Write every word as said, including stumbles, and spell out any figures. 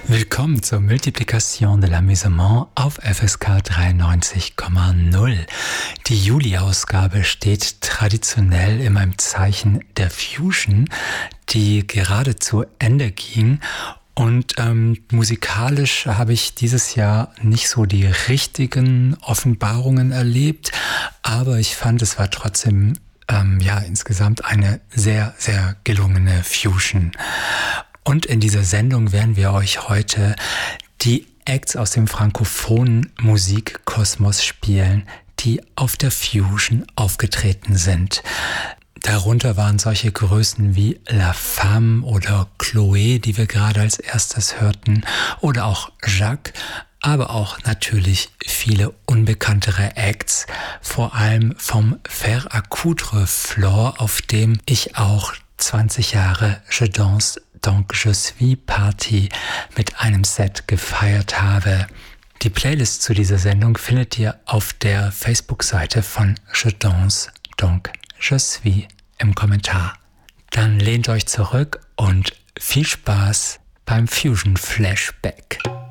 Willkommen zur Multiplication de l'Amusement auf F S K dreiundneunzig Komma null. Die Juli-Ausgabe steht traditionell in meinem Zeichen der Fusion, die gerade zu Ende ging. Und ähm, musikalisch habe ich dieses Jahr nicht so die richtigen Offenbarungen erlebt, aber ich fand, es war trotzdem ähm, ja insgesamt eine sehr, sehr gelungene Fusion. Und in dieser Sendung werden wir euch heute die Acts aus dem frankophonen Musikkosmos spielen, die auf der Fusion aufgetreten sind. Darunter waren solche Größen wie La Femme oder Chloé, die wir gerade als erstes hörten, oder auch Jacques, aber auch natürlich viele unbekanntere Acts, vor allem vom Faire à Coudre Floor, auf dem ich auch zwanzig Jahre Je Danse Donc Je Suis Party mit einem Set gefeiert habe. Die Playlist zu dieser Sendung findet ihr auf der Facebook-Seite von Je Danse Donc Je Suis im Kommentar. Dann lehnt euch zurück und viel Spaß beim Fusion Flashback.